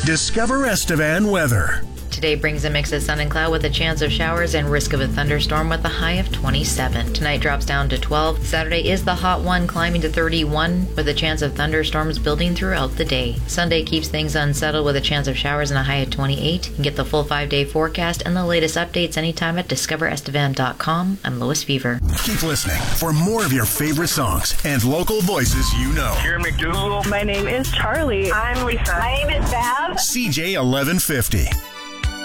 Discover Estevan weather. Today brings a mix of sun and cloud with a chance of showers and risk of a thunderstorm with a high of 27. Tonight drops down to 12. Saturday is the hot one, climbing to 31 with a chance of thunderstorms building throughout the day. Sunday keeps things unsettled with a chance of showers and a high of 28. You can get the full 5-day forecast and the latest updates anytime at discoverestevan.com. I'm Lois Fever. Keep listening for more of your favorite songs and local voices you know. Here, McDougal. My name is Charlie. I'm Lisa. My name is Val. CJ 1150.